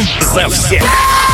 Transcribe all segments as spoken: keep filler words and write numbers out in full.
за всех.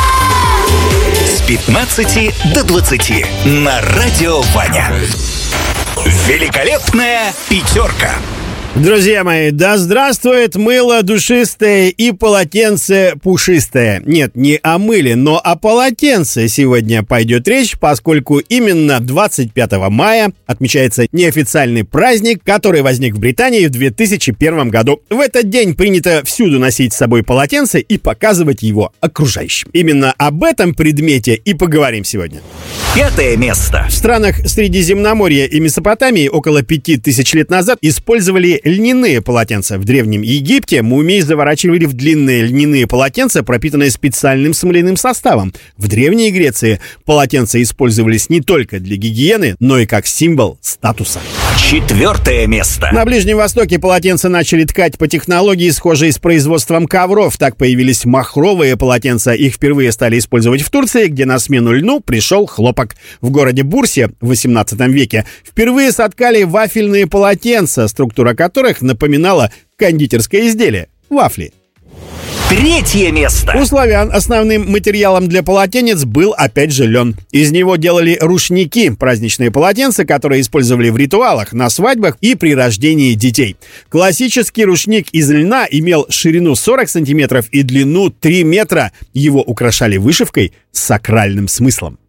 С пятнадцати до двадцати на Радио Ваня. Великолепная пятерка. Друзья мои, да здравствует мыло душистое и полотенце пушистое. Нет, не о мыле, но о полотенце сегодня пойдет речь, поскольку именно двадцать пятого мая отмечается неофициальный праздник, который возник в Британии в две тысячи первом году. В этот день принято всюду носить с собой полотенце и показывать его окружающим. Именно об этом предмете и поговорим сегодня. Пятое место. В странах Средиземноморья и Месопотамии около пяти тысяч лет назад использовали льняные полотенца. В Древнем Египте мумии заворачивали в длинные льняные полотенца, пропитанные специальным смоляным составом. В Древней Греции полотенца использовались не только для гигиены, но и как символ статуса. Четвертое место. На Ближнем Востоке полотенца начали ткать по технологии, схожей с производством ковров. Так появились махровые полотенца. Их впервые стали использовать в Турции, где на смену льну пришел хлопок. В городе Бурсе в восемнадцатом веке впервые соткали вафельные полотенца, структура которых напоминала кондитерское изделие – вафли. Третье место. У славян основным материалом для полотенец был опять же лен. Из него делали рушники, праздничные полотенца, которые использовали в ритуалах, на свадьбах и при рождении детей. Классический рушник из льна имел ширину сорок сантиметров и длину три метра. Его украшали вышивкой с сакральным смыслом.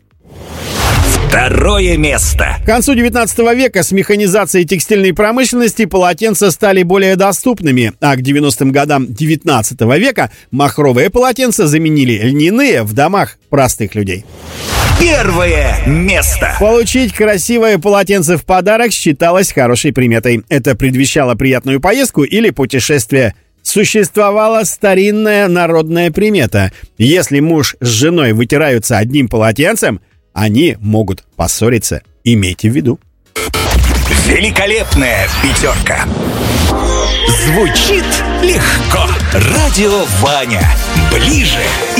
Второе место. К концу девятнадцатого века с механизацией текстильной промышленности полотенца стали более доступными, а к девяностым годам девятнадцатого века махровые полотенца заменили льняные в домах простых людей. Первое место. Получить красивое полотенце в подарок считалось хорошей приметой. Это предвещало приятную поездку или путешествие. Существовала старинная народная примета. Если муж с женой вытираются одним полотенцем, они могут поссориться. Имейте в виду. Великолепная пятерка. Звучит легко. Радио Ваня. Ближе